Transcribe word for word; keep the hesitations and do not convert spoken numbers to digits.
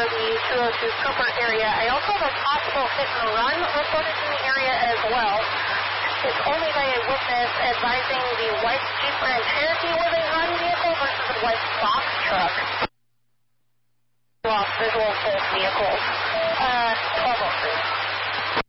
for the two oh two Cooper area. I also have a possible hit and run reported in the area as well. It's only by a witness advising the white Jeep Grand Cherokee was a run vehicle versus a white box truck. Lost visual of both vehicles. Uh, twelve oh three.